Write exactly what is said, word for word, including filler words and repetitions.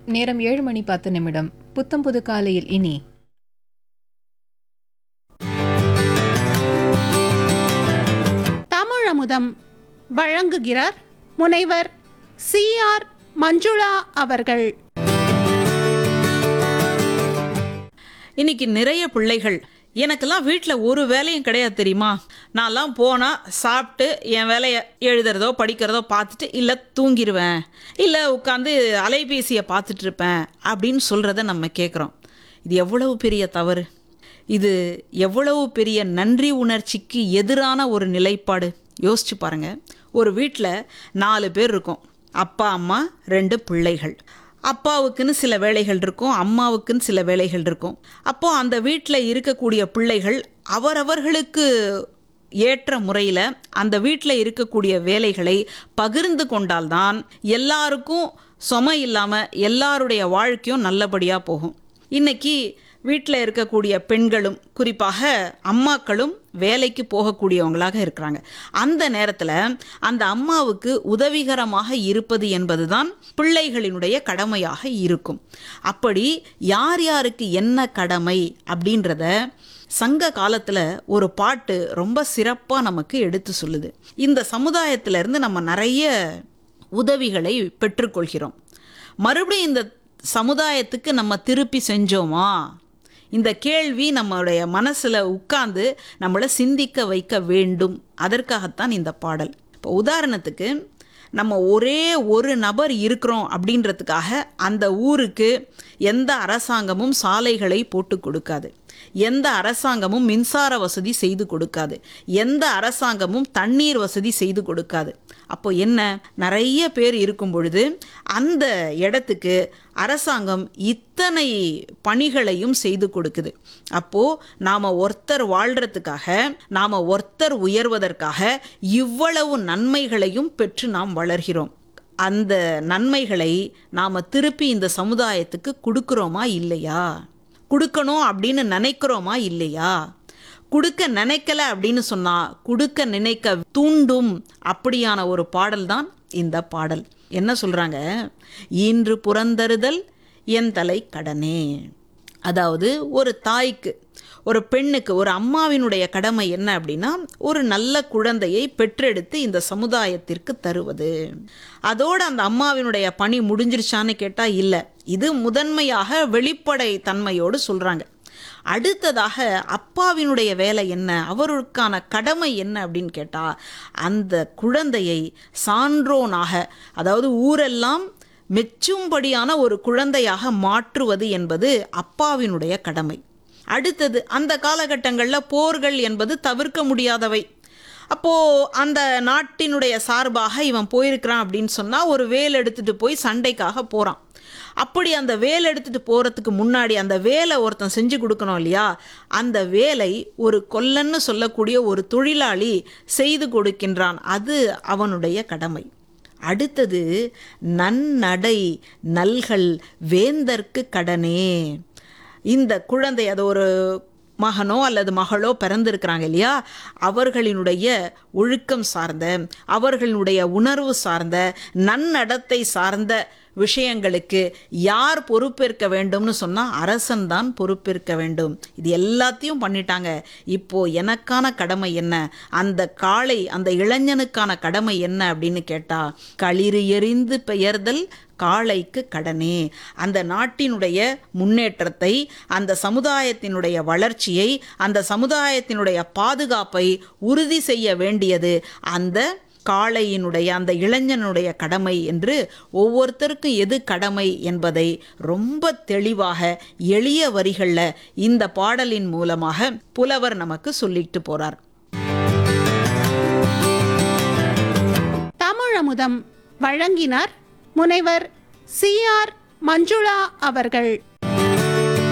நேரம் ஏழு மணி பத்து நிமிடம். புத்தம் புது காலையில் இனி தமிழமுதம் வழங்குகிறார் முனைவர் சி ஆர் மஞ்சுளா அவர்கள். இன்னைக்கு நிறைய பிள்ளைகள் எனக்கெல்லாம் வீட்டில் ஒரு வேலையும் கிடையாது தெரியுமா, நான்லாம் போனால் சாப்பிட்டு என் வேலையை எழுதுறதோ படிக்கிறதோ பார்த்துட்டு இல்லை தூங்கிடுவேன், இல்லை உட்காந்து அலைபேசியை பார்த்துட்டு இருப்பேன் அப்படின்னு சொல்கிறத நம்ம கேட்குறோம். இது எவ்வளவு பெரிய தவறு, இது எவ்வளவு பெரிய நன்றி உணர்ச்சிக்கு எதிரான ஒரு நிலைப்பாடு. யோசிச்சு பாருங்க. ஒரு வீட்டில் நாலு பேர் இருக்கும், அப்பா அம்மா ரெண்டு பிள்ளைகள். அப்பாவுக்குன்னு சில வேலைகள் இருக்கும், அம்மாவுக்குன்னு சில வேலைகள் இருக்கும். அப்போது அந்த வீட்டில் இருக்கக்கூடிய பிள்ளைகள் அவரவர்களுக்கு ஏற்ற முறையில் அந்த வீட்டில் இருக்கக்கூடிய வேலைகளை பகிர்ந்து கொண்டால்தான் எல்லாருக்கும் சுமை இல்லாமல் எல்லாருடைய வாழ்க்கையும் நல்லபடியாக போகும். இன்றைக்கி வீட்டில் இருக்கக்கூடிய பெண்களும் குறிப்பாக அம்மாக்களும் வேலைக்கு போகக்கூடியவங்களாக இருக்கிறாங்க. அந்த நேரத்தில் அந்த அம்மாவுக்கு உதவிகரமாக இருப்பது என்பது தான் பிள்ளைகளினுடைய கடமையாக இருக்கும். அப்படி யார் யாருக்கு என்ன கடமை அப்படின்றத சங்க காலத்தில் ஒரு பாட்டு ரொம்ப சிறப்பாக நமக்கு எடுத்து சொல்லுது. இந்த சமுதாயத்திலிருந்து நம்ம நிறைய உதவிகளை பெற்றுக்கொள்கிறோம். மறுபடியும் இந்த சமுதாயத்துக்கு நம்ம திருப்பி செஞ்சோமா, இந்த கேள்வி நம்மளுடைய மனசில் உட்கார்ந்து நம்மளை சிந்திக்க வைக்க வேண்டும். அதற்காகத்தான் இந்த பாடல். இப்போ உதாரணத்துக்கு நம்ம ஒரே ஒரு நபர் இருக்கிறோம் அப்படின்றதுக்காக அந்த ஊருக்கு எந்த அரசாங்கமும் சாலைகளை போட்டு கொடுக்காது, எந்த அரசாங்கமும் மின்சார வசதி செய்து கொடுக்காது, எந்த அரசாங்கமும் தண்ணீர் வசதி செய்து கொடுக்காது. அப்போ என்ன, நிறைய பேர் இருக்கும் பொழுது அந்த இடத்துக்கு அரசாங்கம் இத்தனை பணிகளையும் செய்து கொடுக்குது. அப்போது நாம் ஒருத்தர் வாழ்கிறதுக்காக, நாம் ஒருத்தர் உயர்வதற்காக இவ்வளவு நன்மைகளையும் பெற்று நாம் வளர்கிறோம். அந்த நன்மைகளை நாம் திருப்பி இந்த சமுதாயத்துக்கு கொடுக்குறோமா இல்லையா, கொடுக்கணும் அப்படின்னு நினைக்கிறோமா இல்லையா? கொடுக்க நினைக்கல அப்படின்னு சொன்னால் கொடுக்க நினைக்க தூண்டும் அப்படியான ஒரு பாடல் தான் இந்த பாடல். என்ன சொல்கிறாங்க, ஈன்று புறந்தருதல் என் தலை கடனே. அதாவது ஒரு தாய்க்கு, ஒரு பெண்ணுக்கு, ஒரு அம்மாவினுடைய கடமை என்ன அப்படின்னா ஒரு நல்ல குழந்தையை பெற்றெடுத்து இந்த சமுதாயத்திற்கு தருவது. அதோடு அந்த அம்மாவினுடைய பணி முடிஞ்சிருச்சான்னு கேட்டால் இல்லை. இது முதன்மையாக வெளிப்படை தன்மையோடு சொல்கிறாங்க. அடுத்ததாக அப்பாவினுடைய வேலை என்ன, அவருக்கான கடமை என்ன அப்படின்னு கேட்டால் அந்த குழந்தையை சான்றோனாக, அதாவது ஊரெல்லாம் மெச்சும்படியான ஒரு குழந்தையாக மாற்றுவது என்பது அப்பாவினுடைய கடமை. அடுத்தது, அந்த காலகட்டங்களில் போர்கள் என்பது தவிர்க்க முடியாதவை. அப்போது அந்த நாட்டினுடைய சார்பாக இவன் போயிருக்கிறான் அப்படின்னு சொன்னால் ஒரு வேல் எடுத்துகிட்டு போய் சண்டைக்காக போகிறான். அப்படி அந்த வேலை எடுத்துகிட்டு போகிறதுக்கு முன்னாடி அந்த வேலை ஒருத்தன் செஞ்சு கொடுக்கணும் இல்லையா, அந்த வேலை ஒரு கொல்லன்னு சொல்லக்கூடிய ஒரு தொழிலாளி செய்து கொடுக்கின்றான், அது அவனுடைய கடமை. அடுத்தது, நன்னடை நல்கள் வேந்தற்கு கடனே. இந்த குழந்தை, அது ஒரு மகனோ அல்லது மகளோ பிறந்திருக்கிறாங்க இல்லையா, அவர்களினுடைய ஒழுக்கம் சார்ந்த, அவர்களுடைய உணர்வு சார்ந்த, நன்னடத்தை சார்ந்த விஷயங்களுக்கு யார் பொறுப்பேற்க வேண்டும்னு சொன்னால் அரசன் தான் பொறுப்பேற்க வேண்டும். இது எல்லாத்தையும் பண்ணிட்டாங்க. இப்போது எனக்கான கடமை என்ன, அந்த காளை, அந்த இளைஞனுக்கான கடமை என்ன அப்படின்னு கேட்டால் களிறு எறிந்து பெயர்தல் காளைக்கு கடனே. அந்த நாட்டினுடைய முன்னேற்றத்தை, அந்த சமுதாயத்தினுடைய வளர்ச்சியை, அந்த சமுதாயத்தினுடைய பாதுகாப்பை உறுதி செய்ய வேண்டியது அந்த காளையினுடைய, அந்த இளைஞனுடைய கடமை என்று ஒவ்வொருத்தருக்கும் எது கடமை என்பதை ரொம்ப தெளிவாக எளிய வரிகளில் இந்த பாடலின் மூலமாக புலவர் நமக்கு சொல்லிட்டு போறார். தமிழமுதம் வழங்கினார் முனைவர் சி ஆர் மஞ்சுளா அவர்கள்.